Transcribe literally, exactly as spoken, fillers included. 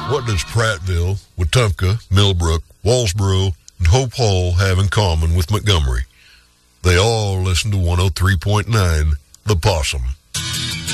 What does Prattville, Wetumpka, Millbrook, Walsboro, and Hope Hall have in common with Montgomery? They all listen to one oh three point nine The Possum.